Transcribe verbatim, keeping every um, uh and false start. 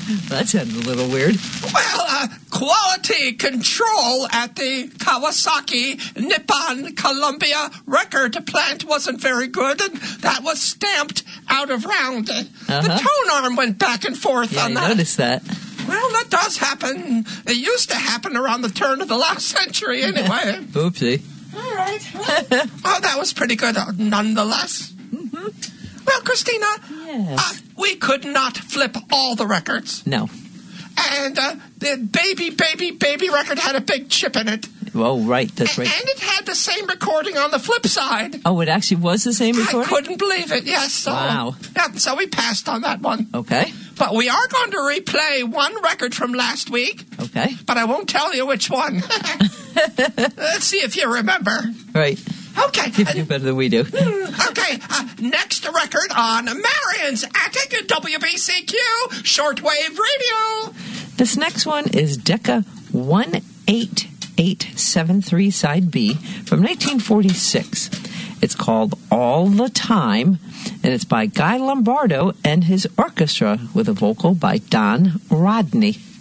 That sounds a little weird. Well, uh, quality control at the Kawasaki Nippon Columbia record plant wasn't very good, and that was stamped out of round. Uh-huh. The tone arm went back and forth yeah, on I that. I noticed that. Well, that does happen. It used to happen around the turn of the last century anyway. Oopsie. All right. Well, oh, that was pretty good uh, nonetheless. Mm-hmm. Well, Christina, yes. uh, we could not flip all the records. No. And uh, the Baby, Baby, Baby record had a big chip in it. Oh, right, that's right. And it had the same recording on the flip side. Oh, it actually was the same recording? I couldn't believe it, yes. So, wow. Yeah, so we passed on that one. Okay. But we are going to replay one record from last week. Okay. But I won't tell you which one. Let's see if you remember. Right. Okay. You do better than we do. Okay. Uh, next record on Marion's Attic W B C Q Shortwave Radio. This next one is Decca one eight eight seven three Side B from nineteen forty-six. It's called All the Time, and it's by Guy Lombardo and his orchestra with a vocal by Don Rodney.